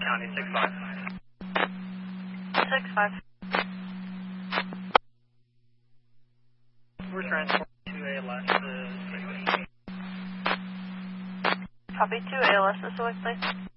County, 6-5. 6-5. We're transporting 2 ALS to 6. Copy 2 ALS this way, please.